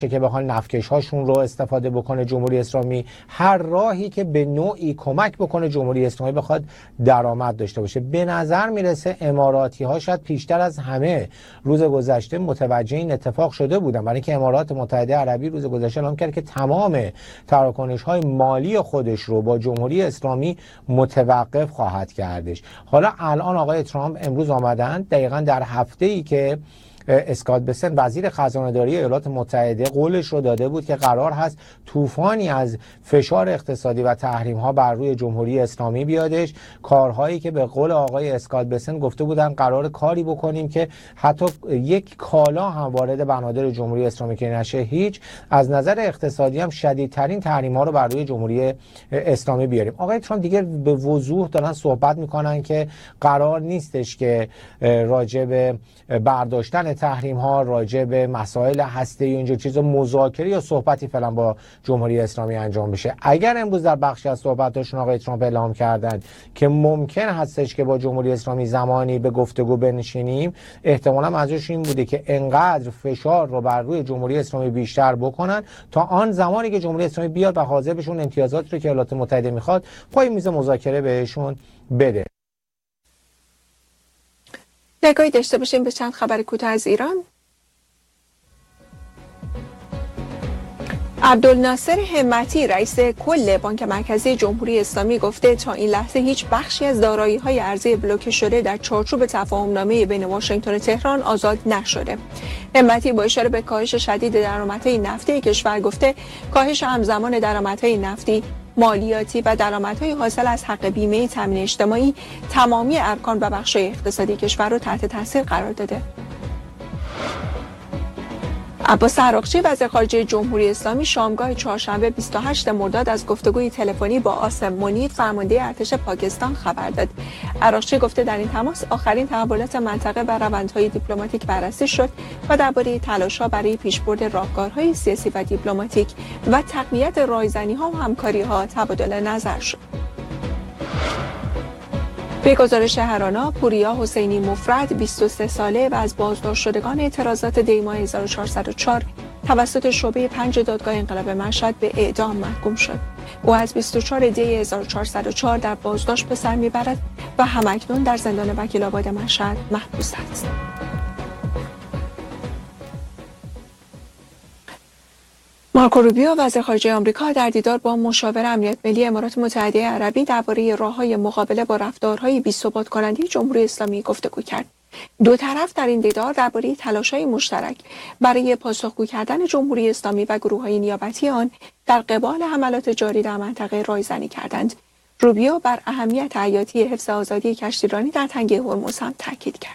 که بخوان نفتکش هاشون رو استفاده بکنه جمهوری اسلامی، هر راهی که به نوعی کمک بکنه جمهوری اسلامی بخواد درآمد داشته باشه. به نظر میرسه اماراتی ها شاید پیشتر از همه روز گذشته متوجه این اتفاق شده بودن، برای اینکه امارات متحده عربی روز گذشته اعلام کرد که تمام تراکنش های مالی خودش رو با جمهوری اسلامی متوقف خواهد کردش. حالا الان آقای ترامپ امروز آمدن دقیقاً در هفته‌ای که اسکات بسن وزیر خزانه‌داری ایالات متحده قولش رو داده بود که قرار هست طوفانی از فشار اقتصادی و تحریم‌ها بر روی جمهوری اسلامی بیادش. کارهایی که به قول آقای اسکات بسن گفته بودن قرار کاری بکنیم که حتی یک کالا هم وارد بنادر جمهوری اسلامی که نشه، هیچ از نظر اقتصادی هم شدیدترین تحریم‌ها رو بر روی جمهوری اسلامی بیاریم. آقای ترامپ دیگه به وضوح دارن صحبت میکنن که قرار نیستش که راجع به برداشتن تحریم ها، راجع به مسائل هسته‌ای و اینجور چیزا مذاکره یا صحبتی فعلا با جمهوری اسلامی انجام بشه. اگر امروز در بخشی از صحبتاشون آقای ترامپ اعلام کردن که ممکن هستش که با جمهوری اسلامی زمانی به گفتگو بنشینیم، احتمالاً منظورش این بوده که انقدر فشار رو بر روی جمهوری اسلامی بیشتر بکنن تا آن زمانی که جمهوری اسلامی بیاد و حاضر بشون امتیازاتی رو که ایالات متحده میخواد پای میز مذاکره بهشون بده. نگاهی داشته باشیم به چند خبر کوتاه از ایران. عبدالناصر همتی رئیس کل بانک مرکزی جمهوری اسلامی گفته تا این لحظه هیچ بخشی از دارایی‌های ارزی بلوکه شده در چارچوب تفاهم‌نامه بین واشنگتن و تهران آزاد نشده. همتی با اشاره به کاهش شدید درآمدهای نفتی کشور گفته کاهش همزمان درآمدهای نفتی، مالیاتی و درآمدهای حاصل از حق بیمه تامین اجتماعی تمامی ارکان و بخش‌های اقتصادی کشور را تحت تاثیر قرار داده. عباس عراقچی وزیر خارجه جمهوری اسلامی شامگاه چهارشنبه 28 مرداد از گفتگوی تلفنی با عاصم منیر فرمانده ارتش پاکستان خبر داد. عراقچی گفته در این تماس آخرین تحولات منطقه و روندهای دیپلماتیک بررسی شد و درباره تلاش‌ها برای پیشبرد راهکارهای سیاسی و دیپلماتیک و تقویت رایزنی‌ها و همکاری‌ها تبادل نظر شد. به گزارش هرانا، پوریا حسینی مفرد 23 ساله و از بازداشت شدگان اعتراضات دی ماه 1404 توسط شعبه 5 دادگاه انقلاب مشهد به اعدام محکوم شد. او از 24 دی 1404 در بازداشت به سر میبرد و همکنون در زندان وکیل‌آباد مشهد محبوس است. مارکو روبیو وزیر خارجه آمریکا در دیدار با مشاور امنیت ملی امارات متحده عربی درباره راه‌های مقابله با رفتارهای بی‌ثبات کننده جمهوری اسلامی گفتگو کرد. دو طرف در این دیدار درباره تلاش‌های مشترک برای پاسخگو کردن جمهوری اسلامی و گروه‌های نیابتی آن در قبال حملات جاری در منطقه رایزنی کردند. روبیو بر اهمیت حیاتی حفظ آزادی کشتیرانی در تنگه هرمز هم تاکید کرد.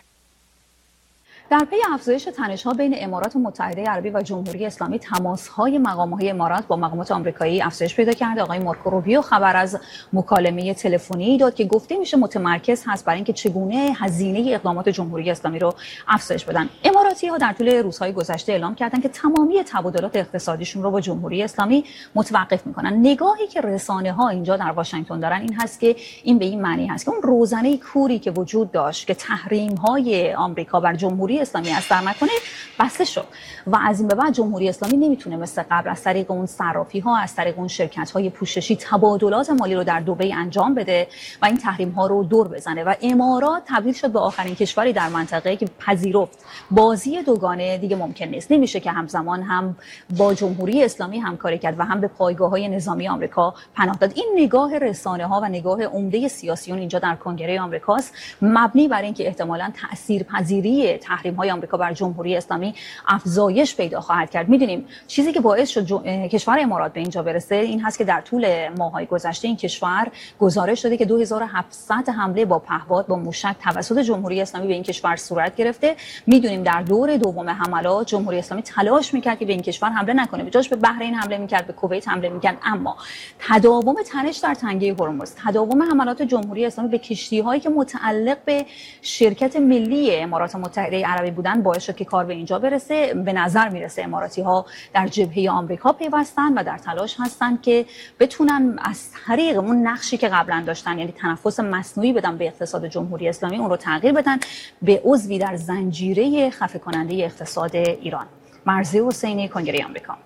در پی افزایش تنش‌ها بین امارات متحده عربی و جمهوری اسلامی، تماس‌های مقام‌های امارات با مقامات آمریکایی افزایش پیدا کرده. آقای مارکو روبیو خبر از مکالمه تلفنی داد که گفته میشه متمرکز هست برای اینکه چگونه هزینه اقدامات جمهوری اسلامی رو افزایش بدن. اماراتی‌ها در طول روزهای گذشته اعلام کردند که تمامی تبادلات اقتصادیشون رو با جمهوری اسلامی متوقف می‌کنن. نگاهی که رسانه‌ها اینجا در واشنگتن دارن این هست که این به این معنی هست که اون روزنه کوری که وجود داشت که تحریم‌های آمریکا بر جمهوری اسلامی اثر نکنه بسته شد و از این به بعد جمهوری اسلامی نمیتونه مثل قبل از طریق اون صرافی‌ها، از طریق اون شرکت‌های پوششی تبادلات مالی رو در دبی انجام بده و این تحریم‌ها رو دور بزنه و امارات تبدیل شد به آخرین کشوری در منطقه که پذیرفت بازی دوگانه دیگه ممکن نیست. نمیشه که همزمان هم با جمهوری اسلامی همکاری کرد و هم به پایگاه‌های نظامی آمریکا پناه داد. این نگاه رسانه‌ها و نگاه عمده سیاسیون اینجا در کنگره آمریکاست، مبنی بر اینکه احتمالاً تاثیرپذیری تحریم‌های آمریکا بر جمهوری اسلامی افزایش پیدا خواهد کرد. می‌دونیم چیزی که باعث شد کشور امارات به اینجا برسه این هست که در طول ماه‌های گذشته این کشور گزارش داده که 2700 حمله با پهپاد با موشک توسط جمهوری اسلامی به این کشور صورت گرفته. می‌دونیم در دور دوم حملات جمهوری اسلامی تلاش می‌کرد که به این کشور حمله نکنه، به جاش به بحرین حمله می‌کرد، به کویت حمله می‌کرد، اما تداوم تنش در تنگه هرمز، تداوم حملات جمهوری اسلامی به کشتی‌هایی که متعلق به شرکت ملی امارات متحده عربی بودن باعث شد که کار به اینجا برسه. به نظر میرسه اماراتی‌ها در جبهه آمریکا پیوستن و در تلاش هستن که بتونن از طریق اون نقشی که قبلا داشتن، یعنی تنفس مصنوعی بدن به اقتصاد جمهوری اسلامی، اون رو تغییر بدن به عضوی در زنجیره خفه کننده اقتصاد ایران. مرضی حسینی، کنگره آمریکا.